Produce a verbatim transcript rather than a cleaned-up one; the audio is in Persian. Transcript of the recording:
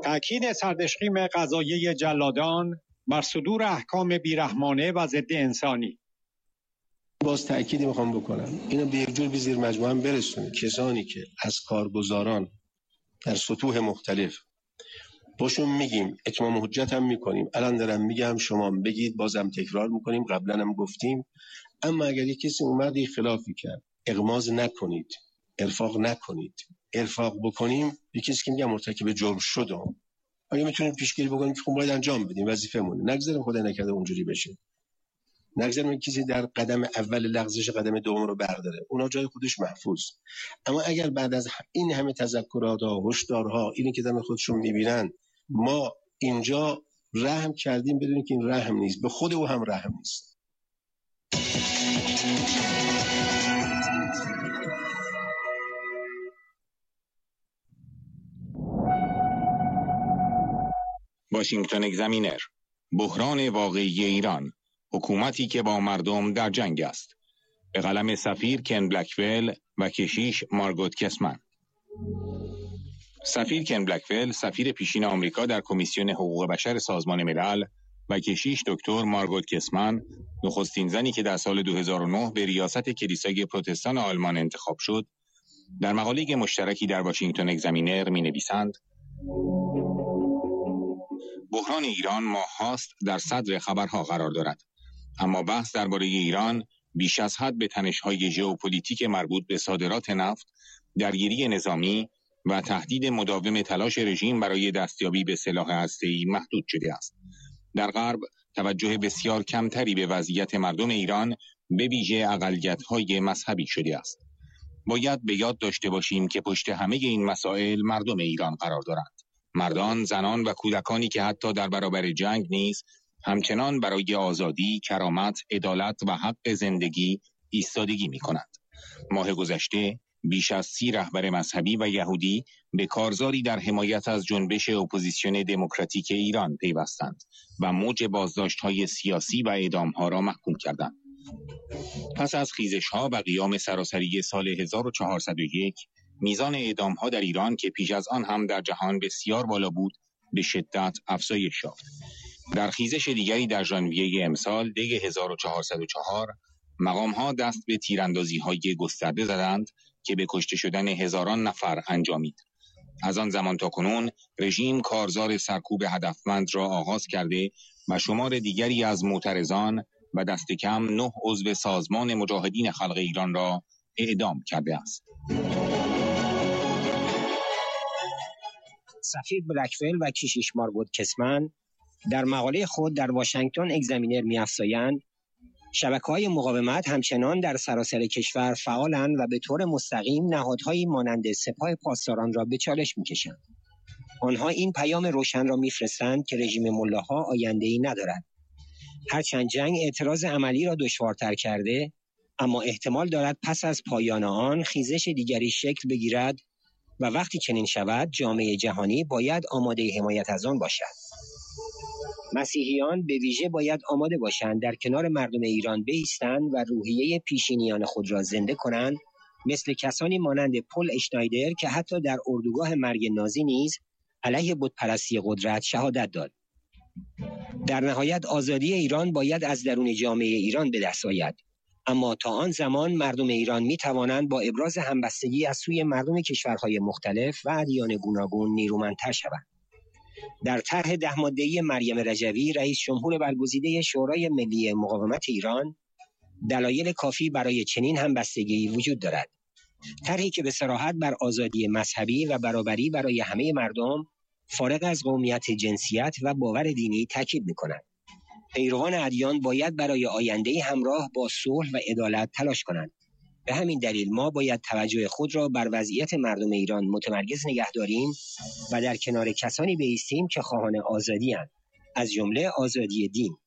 تأکید سردشقیم قضاییه جلادان بر صدور احکام بیرحمانه و ضد انسانی. باز تأکیدی میخوام بکنم، اینو به یک جور به زیر مجموعه هم برسونید. کسانی که از کارگزاران در سطوح مختلف باشون میگیم، اتمام حجت هم میکنیم، الان دارم میگم شما بگید، بازم تکرار میکنیم، قبلا هم گفتیم، اما اگر یک کسی اومد یک خلافی کرد، اغماض نکنید، ارفاق نکنید. ارفاق بکنیم یک کسی که میگه مرتکب جرم شده، آیا میتونیم پیشگیری بکنیم که خب باید انجام بدیم، وظیفه‌مونه، نگذاریم خدای نکرده اونجوری بشه، نگذاریم کسی در قدم اول لغزش قدم دوم رو برداره، اونا جای خودش محفوظ. اما اگر بعد از این همه تذکرات ها، هشدارها، اینی که دارن خودشون میبینن، ما اینجا رحم کردیم، بدونیم که این رحم نیست، به خود او هم رحم نیست. واشنگتن اگزامینر: بحران واقعی ایران، حکومتی که با مردم در جنگ است. به قلم سفیر کن بلکول و کشیش مارگوت کسمن. سفیر کن بلکول، سفیر پیشین آمریکا در کمیسیون حقوق بشر سازمان ملل، و کشیش دکتر مارگوت کسمن، نخستین زنی که در سال دو هزار و نه به ریاست کلیسای پروتستان آلمان انتخاب شد، در مقاله مشترکی در واشنگتن اگزامینر می نویسند: بحران ایران ماه‌هاست در صدر خبرها قرار دارد، اما بحث درباره ایران بیش از حد به تنش‌های ژئوپلیتیک مربوط به صادرات نفت، درگیری نظامی و تهدید مداوم تلاش رژیم برای دستیابی به سلاح هسته‌ای محدود شده است. در غرب توجه بسیار کمتری به وضعیت مردم ایران، به ویژه اقلیت‌های مذهبی شده است. باید به یاد داشته باشیم که پشت همه این مسائل مردم ایران قرار دارند. مردان، زنان و کودکانی که حتی در برابر جنگ نیز همچنان برای آزادی، کرامت، عدالت و حق زندگی ایستادگی می‌کنند. ماه گذشته بیش از سی رهبر مذهبی و یهودی به کارزاری در حمایت از جنبش اپوزیسیون دموکراتیک ایران پیوستند و موج بازداشت‌های سیاسی و اعدام‌ها را محکوم کردند. پس از خیزش‌ها و قیام سراسری سال هزار و چهارصد و یک، میزان اعدام‌ها در ایران که پیش از آن هم در جهان بسیار بالا بود، به شدت افزایش یافت. در خیزش دیگری در ژانویه امسال دی هزار و چهارصد و چهار، مقام‌ها دست به تیراندازی‌های گسترده زدند که به کشته شدن هزاران نفر انجامید. از آن زمان تا کنون رژیم کارزار سرکوب هدفمند را آغاز کرده و شمار دیگری از معترضان و دست کم نه عضو سازمان مجاهدین خلق ایران را اعدام کرده است. سفیر بلکول و کشیش مارگوت کسمن در مقاله خود در واشنگتن اگزامینر می‌افزایند شبکه‌های مقاومت همچنان در سراسر کشور فعالند و به طور مستقیم نهادهایی مانند سپاه پاسداران را به چالش می‌کشند. آنها این پیام روشن را می‌فرستند که رژیم ملاها آینده‌ای ندارد. هرچند جنگ اعتراض عملی را دشوارتر کرده، اما احتمال دارد پس از پایان آن خیزش دیگری شکل بگیرد و وقتی چنین شود جامعه جهانی باید آماده حمایت از آن باشد. مسیحیان به ویژه باید آماده باشند در کنار مردم ایران بایستند و روحیه پیشینیان خود را زنده کنند، مثل کسانی مانند پل اشنایدر که حتی در اردوگاه مرگ نازی نیز علیه بتپرستی قدرت شهادت داد. در نهایت آزادی ایران باید از درون جامعه ایران به دست آید، اما تا آن زمان مردم ایران می توانند با ابراز همبستگی از سوی مردم کشورهای مختلف و ادیان گوناگون نیرومندتر شوند. در طرح ده ماده‌ای مریم رجوی، رئیس جمهور برگزیده شورای ملی مقاومت ایران، دلایل کافی برای چنین همبستگی وجود دارد. طرحی که به صراحت بر آزادی مذهبی و برابری برای همه مردم فارغ از قومیت، جنسیت و باور دینی تاکید می‌کند. پیروان ادیان باید برای آینده همراه با صلح و عدالت تلاش کنند. به همین دلیل ما باید توجه خود را بر وضعیت مردم ایران متمرکز نگه داریم و در کنار کسانی بایستیم که خواهان آزادی اند، از جمله آزادی دین.